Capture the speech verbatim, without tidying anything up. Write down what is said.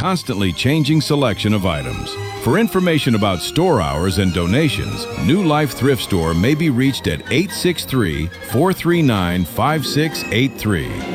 constantly changing selection of items. For information about store hours and donations, New Life Thrift Store may be reached at eight six three, four three nine, five six eight three.